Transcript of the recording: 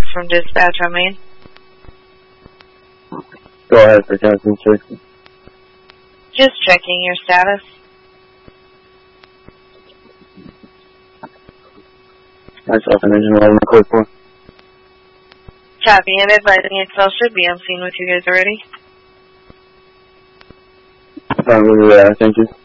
from dispatch, I mean. Go ahead for Johnson, sir. Just checking your status. Myself and engine 11, code 4. Copy, and advising Excel should be on scene with you guys already. Thank you.